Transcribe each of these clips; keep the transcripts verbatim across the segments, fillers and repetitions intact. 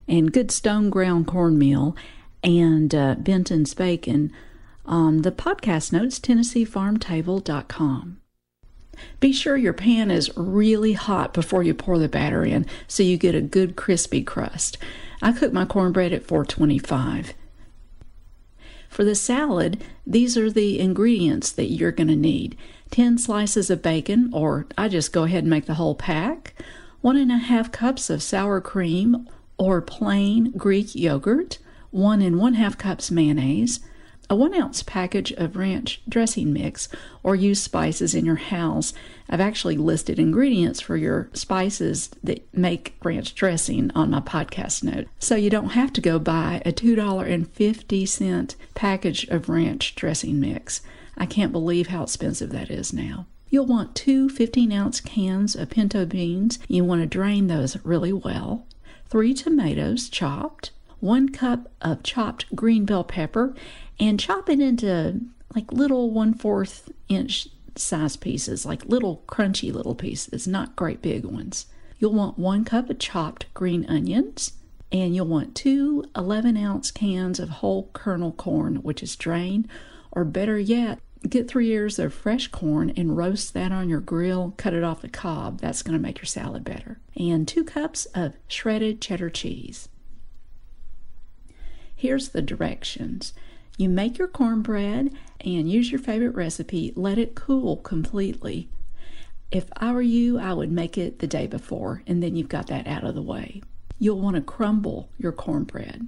and good stone ground cornmeal, and uh, Benton's bacon on the podcast notes, Tennessee Farm Table dot com. Be sure your pan is really hot before you pour the batter in so you get a good crispy crust. I cook my cornbread at four twenty-five. For the salad, these are the ingredients that you're going to need. ten slices of bacon, or I just go ahead and make the whole pack. One and a half cups of sour cream or plain Greek yogurt. One and one half cups mayonnaise. A one ounce package of ranch dressing mix, or use spices in your house. I've actually listed ingredients for your spices that make ranch dressing on my podcast note, so you don't have to go buy a two dollars and fifty cents package of ranch dressing mix. I can't believe how expensive that is now. You'll want two fifteen ounce cans of pinto beans. You want to drain those really well. Three tomatoes chopped. One cup of chopped green bell pepper, and chop it into like little one-fourth inch size pieces, like little crunchy little pieces, not great big ones. You'll want one cup of chopped green onions, and you'll want two eleven ounce cans of whole kernel corn, which is drained, or better yet, get three ears of fresh corn and roast that on your grill, cut it off the cob. That's going to make your salad better. And two cups of shredded cheddar cheese. Here's the directions. You make your cornbread and use your favorite recipe. Let it cool completely. If I were you, I would make it the day before, and then you've got that out of the way. You'll want to crumble your cornbread.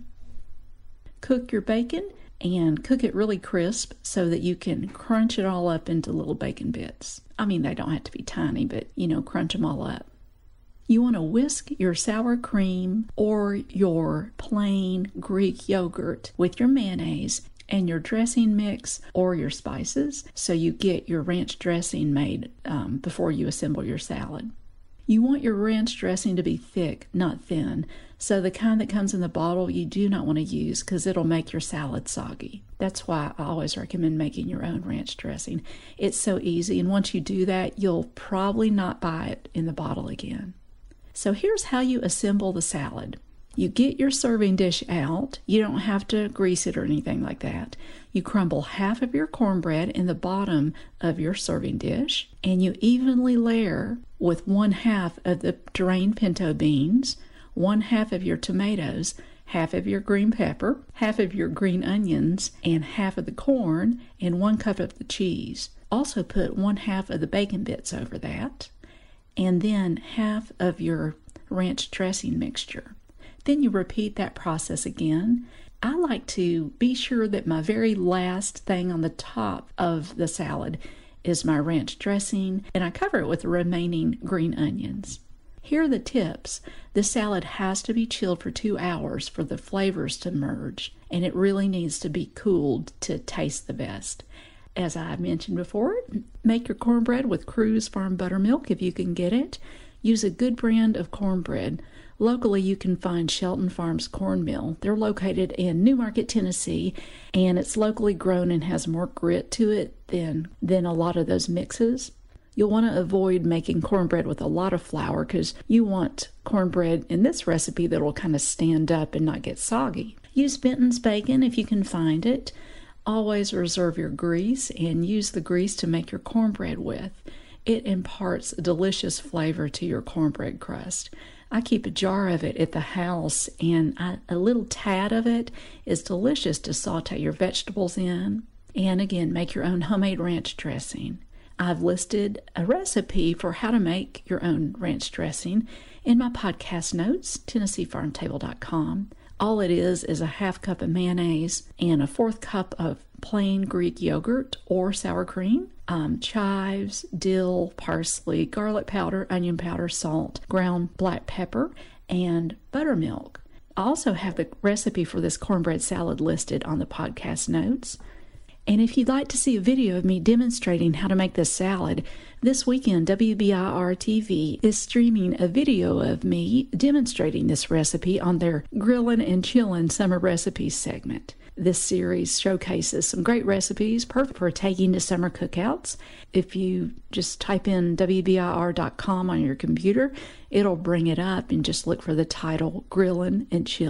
Cook your bacon and cook it really crisp so that you can crunch it all up into little bacon bits. I mean, they don't have to be tiny, but, you know, crunch them all up. You want to whisk your sour cream or your plain Greek yogurt with your mayonnaise and your dressing mix or your spices so you get your ranch dressing made um, before you assemble your salad. You want your ranch dressing to be thick, not thin, so the kind that comes in the bottle you do not want to use because it'll make your salad soggy. That's why I always recommend making your own ranch dressing. It's so easy, and once you do that, you'll probably not buy it in the bottle again. So here's how you assemble the salad. You get your serving dish out. You don't have to grease it or anything like that. You crumble half of your cornbread in the bottom of your serving dish, and you evenly layer with one half of the drained pinto beans, one half of your tomatoes, half of your green pepper, half of your green onions, and half of the corn, and one cup of the cheese. Also put one half of the bacon bits over that, and then half of your ranch dressing mixture. Then you repeat that process again. I like to be sure that my very last thing on the top of the salad is my ranch dressing, and I cover it with the remaining green onions. Here are the tips. The salad has to be chilled for two hours for the flavors to merge, and it really needs to be cooled to taste the best. As I mentioned before, make your cornbread with Cruz Farm buttermilk if you can get it. Use a good brand of cornbread. Locally, you can find Shelton Farms Cornmeal. They're located in Newmarket, Tennessee, and it's locally grown and has more grit to it than, than a lot of those mixes. You'll want to avoid making cornbread with a lot of flour because you want cornbread in this recipe that will kind of stand up and not get soggy. Use Benton's bacon if you can find it. Always reserve your grease and use the grease to make your cornbread with. It imparts a delicious flavor to your cornbread crust. I keep a jar of it at the house, and I, a little tad of it is delicious to saute your vegetables in. And again, make your own homemade ranch dressing. I've listed a recipe for how to make your own ranch dressing in my podcast notes, Tennessee Farm Table dot com. All it is is a half cup of mayonnaise and a fourth cup of plain Greek yogurt or sour cream, um, chives, dill, parsley, garlic powder, onion powder, salt, ground black pepper, and buttermilk. I also have the recipe for this cornbread salad listed on the podcast notes. And if you'd like to see a video of me demonstrating how to make this salad, this weekend W B I R T V is streaming a video of me demonstrating this recipe on their Grillin' and Chillin' Summer Recipes segment. This series showcases some great recipes perfect for taking to summer cookouts. If you just type in W B I R dot com on your computer, it'll bring it up, and just look for the title Grillin' and Chillin'.